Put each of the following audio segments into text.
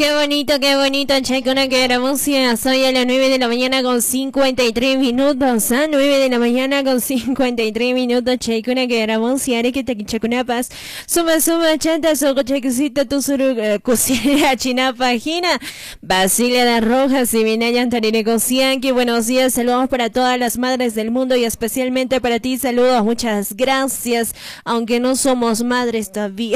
qué bonito, Chaikuna, que música. Soy a las 9 de la mañana con 53 minutos, a 9 de la mañana con 53 minutos, Chaikuna, que música, que te chacunapas, suma, chanta, soco, chaicusita, tu suru, cocina, china, página, Basilia de Rojas y Minaya Antarine Cosianqui. Buenos días, saludos para todas las madres del mundo y especialmente para ti, saludos, muchas gracias, aunque no somos madres todavía.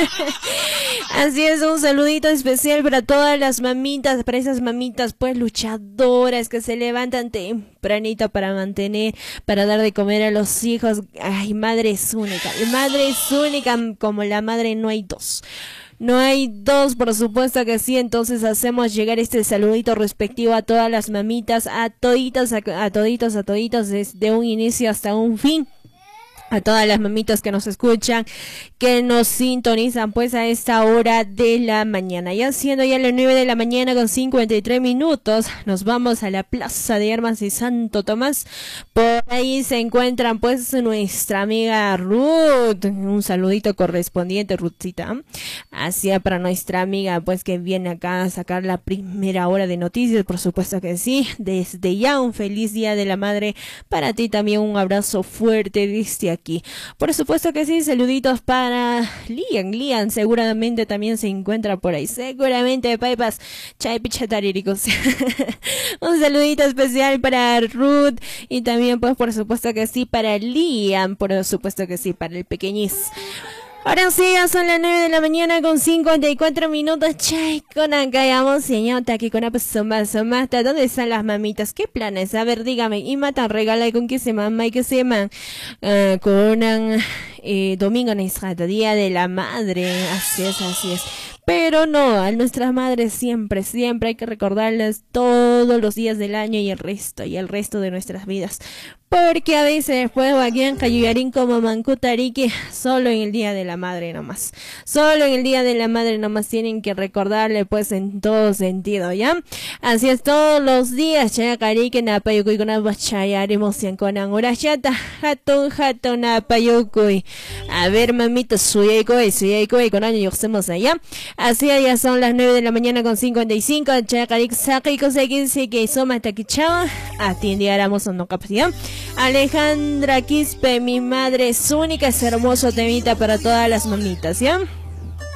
Así es, un saludito especial para todas las mamitas, para esas mamitas pues luchadoras que se levantan tempranito para mantener, para dar de comer a los hijos. Ay, madre es única, como la madre no hay dos. No hay dos, por supuesto que sí. Entonces hacemos llegar este saludito respectivo a todas las mamitas, a toditos, desde un inicio hasta un fin. A todas las mamitas que nos escuchan, que nos sintonizan pues a esta hora de la mañana. Ya siendo ya las 9 de la mañana con 53 minutos, nos vamos a la Plaza de Armas de Santo Tomás. Por ahí se encuentran pues nuestra amiga Ruth. Un saludito correspondiente, Ruthcita. Así para nuestra amiga pues que viene acá a sacar la primera hora de noticias, por supuesto que sí. Desde ya un feliz Día de la Madre para ti también, un abrazo fuerte desde aquí. Por supuesto que sí, saluditos para Lian seguramente también se encuentra por ahí, seguramente Paipas, Chay Pichatariricos. Un saludito especial para Ruth y también pues por supuesto que sí para Lian, por supuesto que sí para el pequeñiz. Ahora sí, ya son las 9 de la mañana con 54 minutos. Chay, con acá llamamos, señor, aquí con Somasta. ¿Dónde están las mamitas? ¿Qué planes? A ver, dígame. Y matan regala con que se mama y que se man con un domingo en Israel, Día de la Madre. Así es. Pero no, a nuestras madres siempre hay que recordarles todos los días del año y el resto de nuestras vidas. Porque a veces pues aquí en Cayuyarín como Mancutarique, solo en el Día de la Madre nomás. Solo en el Día de la Madre nomás tienen que recordarle pues en todo sentido, ¿ya? Así es, todos los días, Chayacarique, Napayucuy, con Abachayaremos y con Angurachata, Hatun, Napayucuy. A ver, mamita, suyaycoy, con año y hacemos allá. Así ya son las 9 de la mañana con 55, Chayacarique, Saquicos, que somos hasta aquí, chao. Atiendiáramos a no capacidad. Alejandra Quispe, mi madre es única, es hermoso temita para todas las mamitas, ¿ya?